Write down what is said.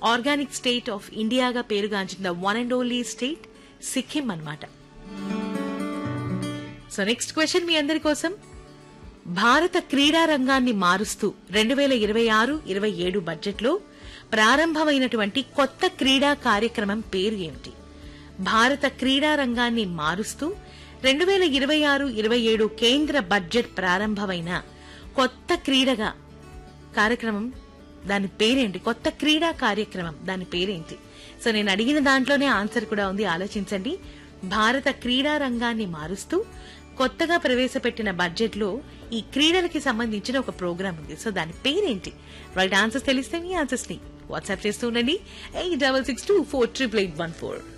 Organic state of ఇండియాగా పేరుగాంచిన one and only state Sikkim అన్నమాట. So next question మీ అందరి కోసం. భారత క్రీడా రంగాన్ని మారుస్తూ 2026-27 బడ్జెట్లో ప్రారంభమైనటువంటి కొత్త క్రీడా కార్యక్రమం పేరు ఏమిటి? భారత క్రీడా రంగాన్ని మారుస్తూ 2026-27 కేంద్ర బడ్జెట్ ప్రారంభమైన కొత్త క్రీడగా కార్యక్రమం దాని పేరేంటి? కొత్త క్రీడా కార్యక్రమం దాని పేరేంటి? సో నేను అడిగిన దాంట్లోనే ఆన్సర్ కూడా ఉంది, ఆలోచించండి. భారత క్రీడా రంగాన్ని మారుస్తూ కొత్తగా ప్రవేశపెట్టిన బడ్జెట్ లో ఈ క్రీడలకి సంబంధించిన ఒక ప్రోగ్రామ్ ఉంది. సో దాని పేరేంటి? రైట్ ఆన్సర్స్ తెలిస్తే మీ ఆన్సర్స్ ని వాట్సాప్ చేస్తూ ఉండండి 8662488814.